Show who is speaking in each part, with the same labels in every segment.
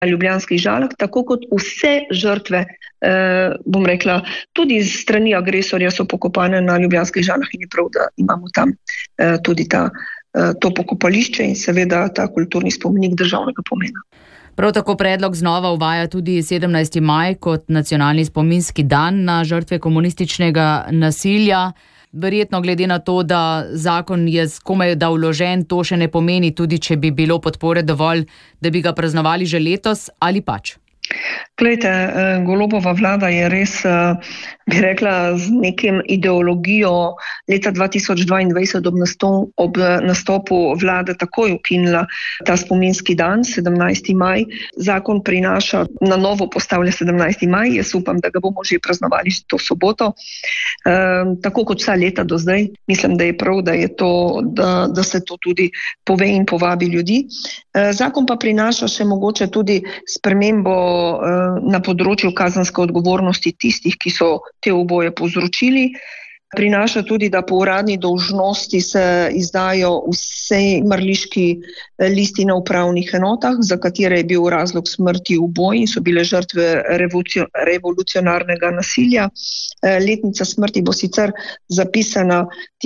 Speaker 1: Ljubljanskih Žalah, tako kot vse žrtve, bom rekla, tudi z strani agresorja so pokopane na Ljubljanskih Žalah in je prav, da imamo tam tudi to pokopališče in seveda ta kulturni spomenik državnega pomena.
Speaker 2: Prav tako predlog znova uvaja tudi 17. maj kot nacionalni spominski dan na žrtve komunističnega nasilja. Verjetno glede na to, da zakon je komaj da vložen, to še ne pomeni, tudi če bi bilo podpore dovolj, da bi ga praznovali že letos ali pač.
Speaker 1: Glejte, Golobova vlada je res, bi rekla, z nekim ideologijo leta 2022 ob nastopu vlade takoj ukinila ta spominski dan, 17. maj. Zakon prinaša, na novo postavlja 17. maj, jaz upam, da ga bomo že praznovali to soboto. Tako kot vsa leta do zdaj, mislim, da je prav, da se to tudi pove in povabi ljudi. Zakon pa prinaša še mogoče tudi spremembo na področju kazenske odgovornosti tistih, ki so te uboje povzročili. Prinaša tudi, da po uradni dolžnosti se izdajo vse mrliški listi na upravnih enotah, za katere je bil razlog smrti uboj in so bile žrtve revolucionarnega nasilja. Letnica smrti bo sicer zapisana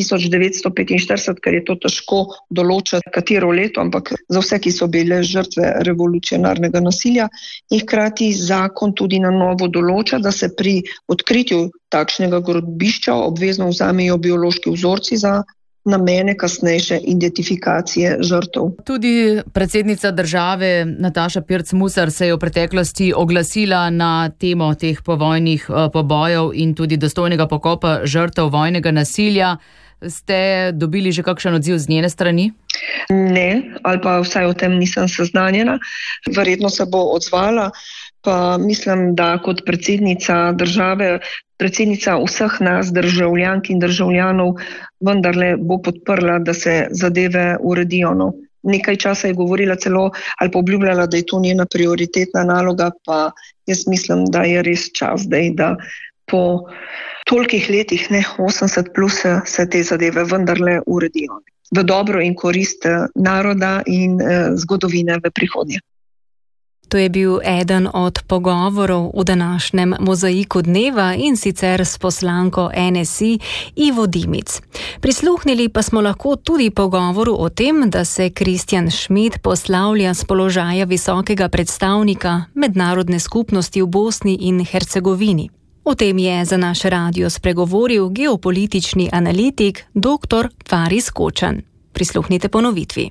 Speaker 1: 1945, ker je to težko določiti, katero leto, ampak za vse, ki so bile žrtve revolucionarnega nasilja. In hkrati zakon tudi na novo določa, da se pri odkritju takšnega grobišča obvezno vzamejo biološki vzorci za namene kasnejše identifikacije žrtev.
Speaker 2: Tudi predsednica države Nataša Pirc Musar se je v preteklosti oglasila na temo teh povojnih pobojev in tudi dostojnega pokopa žrtev vojnega nasilja. Ste dobili že kakšen odziv z njene strani?
Speaker 1: Ne, ali pa vsaj o tem nisem seznanjena. Verjetno se bo odzvala, pa mislim, da kot predsednica države, predsednica vseh nas, državljank in državljanov, vendarle bo podprla, da se zadeve uredijo. Nekaj časa je govorila celo ali pa obljubljala, da je to njena prioritetna naloga, pa jaz mislim, da je res čas zdaj, da po tolikih letih, 80 plus, se te zadeve vendarle uredijo. V dobro in korist naroda in zgodovine v prihodnje.
Speaker 3: To je bil eden od pogovorov v današnjem mozaiku dneva in sicer s poslanko NSI Ivo Dimic. Prisluhnili pa smo lahko tudi pogovoru o tem, da se Kristjan Schmidt poslavlja z položaja visokega predstavnika mednarodne skupnosti v Bosni in Hercegovini. O tem je za naš radio spregovoril geopolitični analitik dr. Faris Kočan. Prisluhnite ponovitvi.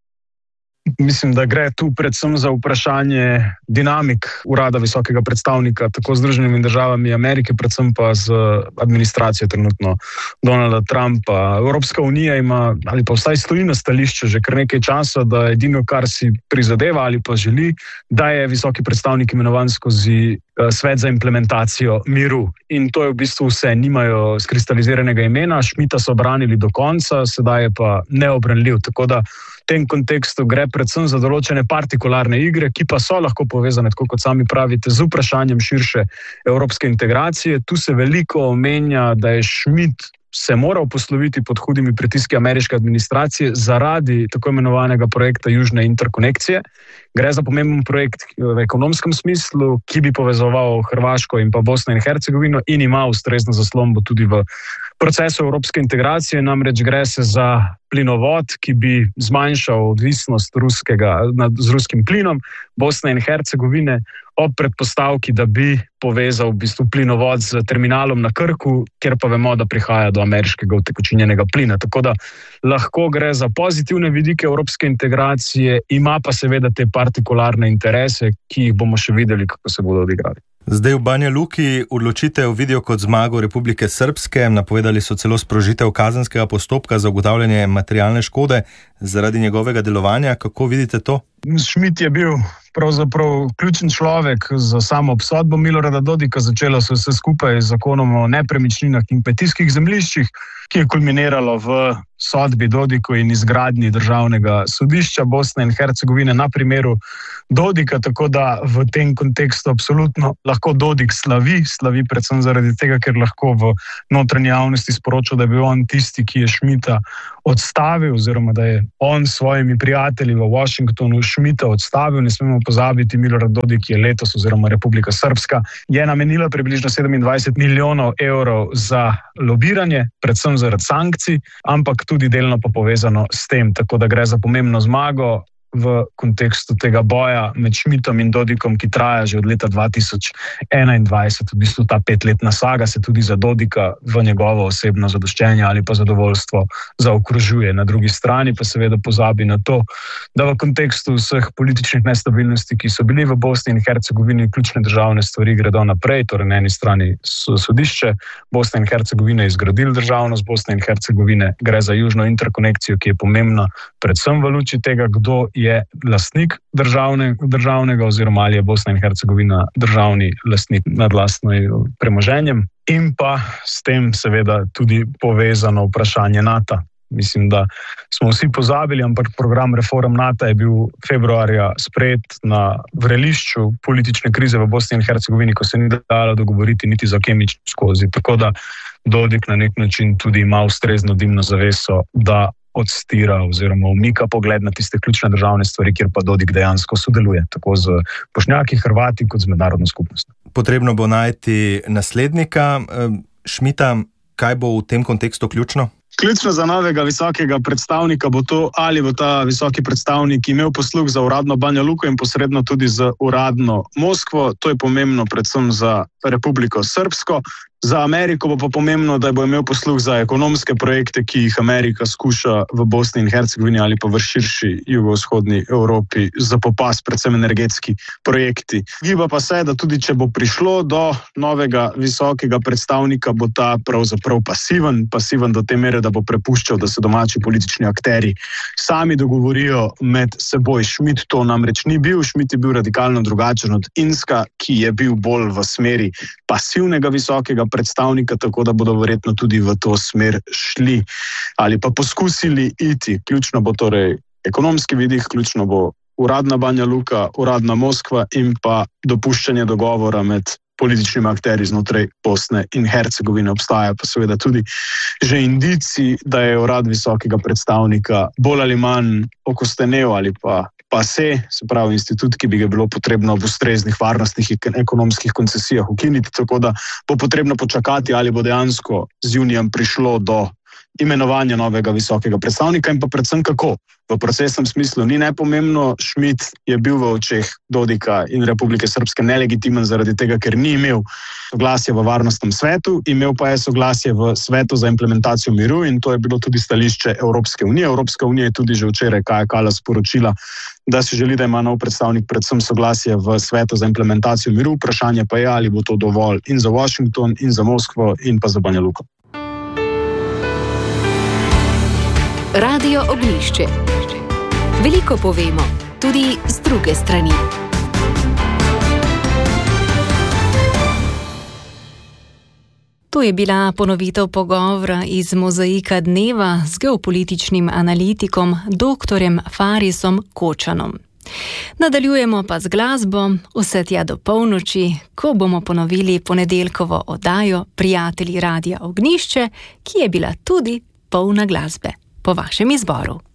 Speaker 4: Mislim, da gre tu predvsem za vprašanje dinamik urada visokega predstavnika, tako z Združenimi državami Amerike, predvsem pa z administracijo trenutno Donalda Trumpa. Evropska unija ima, ali pa vsaj stoji na stališču že kar nekaj časa, da edino, kar si prizadeva ali pa želi, da je visoki predstavnik imenovan skozi svet za implementacijo miru. In to je v bistvu vse. Nimajo skristaliziranega imena, Schmidta so branili do konca, sedaj je pa neobranljiv. Tako da v tem kontekstu gre predvsem za določene partikularne igre, ki pa so lahko povezane, tako kot sami pravite, z vprašanjem širše evropske integracije. Tu se veliko omenja, da je Schmidt se moral posloviti pod hudimi pritiski ameriške administracije zaradi tako imenovanega projekta Južne interkonekcije. Gre za pomemben projekt v ekonomskem smislu, ki bi povezoval Hrvaško in pa Bosno in Hercegovino in ima ustrezno zaslombo tudi v procesu evropske integracije. Namreč gre se za plinovod, ki bi zmanjšal odvisnost z ruskim plinom Bosne in Hercegovine ob predpostavki, da bi povezal v bistvu plinovod z terminalom na Krku, kjer pa vemo, da prihaja do ameriškega utekočinjenega plina. Tako da lahko gre za pozitivne vidike evropske integracije, ima pa seveda te partikularne interese, ki jih bomo še videli, kako se bodo odigrali.
Speaker 5: Zdaj v Banja Luki odločitev vidijo kot zmago Republike Srbske, napovedali so celo sprožitev kazenskega postopka za ugotavljanje materialne škode zaradi njegovega delovanja. Kako vidite to?
Speaker 4: Schmidt je bil pravzaprav ključen človek za samo obsodbo Milorada Dodika. Začelo se vse skupaj z zakonom o nepremičninah in kmetijskih zemljiščih, ki je kulminiralo v sodbi Dodiku in izgradnji državnega sodišča Bosne in Hercegovine na primeru Dodika, tako da v tem kontekstu absolutno lahko Dodik slavi predvsem zaradi tega, ker lahko v notranji javnosti sporoča, da je bil on tisti, ki je Schmidta odstavil, oziroma da je on s svojimi prijatelji v Washingtonu Schmidta odstavil. Ne smemo pozabiti, Milorad Dodik je letos oziroma Republika Srpska je namenila približno 27 milijonov evrov za lobiranje, predvsem zaradi sankcij, ampak tudi delno pa povezano s tem, tako da gre za pomembno zmago v kontekstu tega boja med Schmidtom in Dodikom, ki traja že od leta 2021. V bistvu ta 5-letna saga se tudi za Dodika v njegovo osebno zadoščenje ali pa zadovoljstvo zaokrožuje. Na drugi strani pa seveda pozabi na to, da v kontekstu vseh političnih nestabilnosti, ki so bili v Bosni in Hercegovini, ključne državne stvari gredo naprej. Torej na eni strani sodišče Bosne in Hercegovine izgradili državnost Bosne in Hercegovine, gre za južno interkonekcijo, ki je pomembna predvsem v luči tega, kdo je lastnik državnega oziroma ali je Bosna in Hercegovina državni lastnik nad lastnim premoženjem, in pa s tem seveda tudi povezano vprašanje NATO. Mislim, da smo vsi pozabili, ampak program reform NATO je bil februarja sprejet na vrelišču politične krize v Bosni in Hercegovini, ko se ni dalo dogovoriti niti za kemično skozi. Tako da Dodik na nek način tudi ima ustrezno dimno zaveso, da odstira oziroma umika pogled na tiste ključne državne stvari, kjer pa Dodik dejansko sodeluje, tako z Bošnjaki, Hrvati kot z mednarodno skupnostjo.
Speaker 5: Potrebno bo najti naslednika Schmidta. Kaj bo v tem kontekstu ključno?
Speaker 4: Ključno za novega visokega predstavnika bo to, ali bo ta visoki predstavnik imel posluh za uradno Banja Luko in posredno tudi za uradno Moskvo. To je pomembno predvsem za Republiko Srpsko. Za Ameriko bo pa pomembno, da bo imel posluh za ekonomske projekte, ki jih Amerika skuša v Bosni in Hercegovini ali pa v širši jugovzhodni Evropi zapopasti, predvsem energetski projekti. Giba pa se, da tudi če bo prišlo do novega visokega predstavnika, bo ta pravzaprav pasiven do te mere, da bo prepuščal, da se domači politični akteri sami dogovorijo med seboj. Schmidt to namreč ni bil. Schmidt je bil radikalno drugačen od Inska, ki je bil bolj v smeri pasivnega visokega predstavnika, tako da bodo verjetno tudi v to smer šli ali pa poskusili iti. Ključno bo torej ekonomski vidik, ključno bo uradna Banja Luka, uradna Moskva in pa dopuščanje dogovora med političnimi akterji znotraj Bosne in Hercegovine. Obstaja pa seveda tudi že indici, da je urad visokega predstavnika bolj ali manj okostenel ali pa se pravi institut, ki bi ga bilo potrebno v ustreznih varnostnih in ekonomskih koncesijah ukiniti, tako da bo potrebno počakati, ali bo dejansko z junijem prišlo do imenovanja novega visokega predstavnika in pa predvsem kako. V procesnem smislu ni nepomembno. Schmidt je bil v očeh Dodika in Republike Srpske nelegitimen zaradi tega, ker ni imel soglasja v varnostnem svetu, imel pa je soglasje v svetu za implementacijo miru in to je bilo tudi stališče Evropske unije. Evropska unija je tudi že včeraj Kaja Kallas sporočila, da si želi, da ima nov predstavnik predvsem soglasje v svetu za implementacijo miru. Vprašanje pa je, ali bo to dovolj in za Washington, in za Moskvo, in pa za Banja Luko.
Speaker 3: Radio Ognjišče. Veliko povemo, tudi z druge strani. To je bila ponovitev pogovora iz Mozaika dneva z geopolitičnim analitikom dr. Farisom Kočanom. Nadaljujemo pa z glasbo vse tja do polnoči, ko bomo ponovili ponedeljkovo oddajo Prijatelji Radia Ognjišče, ki je bila tudi polna glasbe po vašem izboru.